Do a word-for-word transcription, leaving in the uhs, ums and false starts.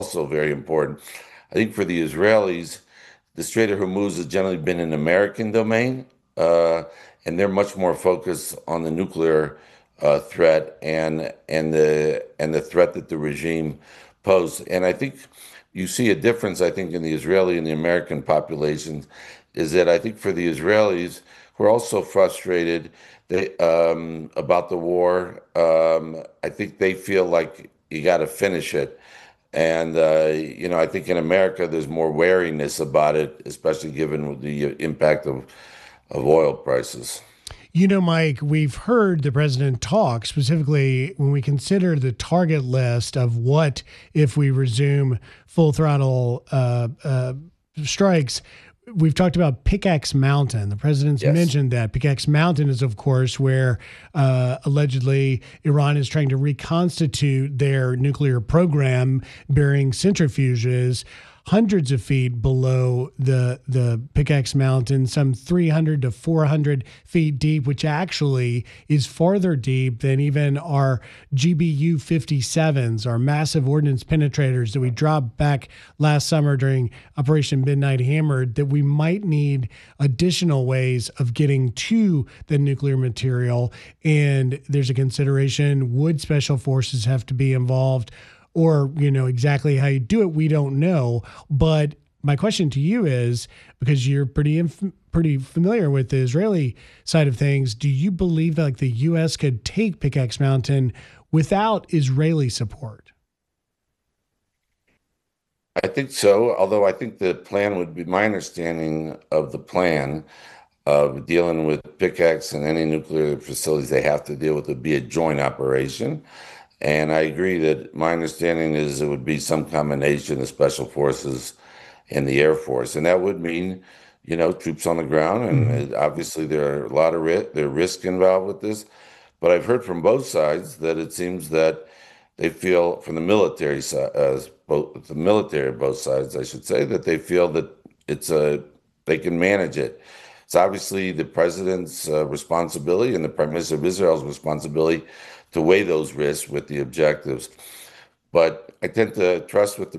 also very important. I think for the Israelis, the Strait of Hormuz has generally been an American domain, uh, and they're much more focused on the nuclear uh, threat and and the and the threat that the regime posed. And I think you see a difference. I think in the Israeli and the American populations, is that I think for the Israelis who are also frustrated they, um, about the war, um, I think they feel like you got to finish it. And, uh, you know, I think in America, there's more wariness about it, especially given the impact of, of oil prices. You know, Mike, we've heard the president talk specifically when we consider the target list of what if we resume full throttle uh, uh, strikes. We've talked about Pickaxe Mountain. The president's Yes. mentioned that. Pickaxe Mountain is, of course, where uh, allegedly Iran is trying to reconstitute their nuclear program, burying centrifuges hundreds of feet below the the Pickaxe Mountain, some three hundred to four hundred feet deep, which actually is farther deep than even our G B U fifty-sevens, our massive ordnance penetrators that we dropped back last summer during Operation Midnight Hammer, that we might need additional ways of getting to the nuclear material. And there's a consideration, would special forces have to be involved? Or, you know, exactly how you do it, we don't know. But my question to you is, because you're pretty inf- pretty familiar with the Israeli side of things, do you believe that like the U S could take Pickaxe Mountain without Israeli support? I think so, although I think the plan would be my understanding of the plan of dealing with Pickaxe and any nuclear facilities they have to deal with would be a joint operation. And I agree that my understanding is it would be some combination of special forces and the Air Force. And that would mean, you know, troops on the ground. And Hmm. it- obviously there are a lot of ri there are risk involved with this. But I've heard from both sides that it seems that they feel from the military side, as both the military, both sides, I should say, that they feel that it's a they can manage it. It's obviously the president's uh, responsibility and the prime minister of Israel's responsibility to weigh those risks with the objectives. But I tend to trust with the